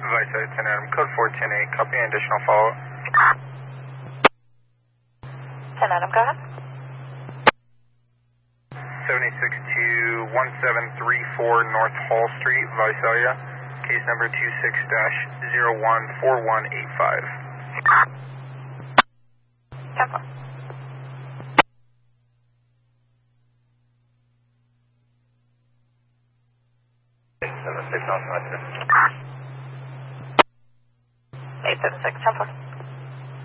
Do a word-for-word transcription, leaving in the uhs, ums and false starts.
Vice ten Adam, code four ten eight, copy an additional follow-up. ten Adam, go ahead. seventy-six to one seven three four North Hall Street, Visalia, case number two six dash zero one four one eight five. ten four. eight seven six, ten four.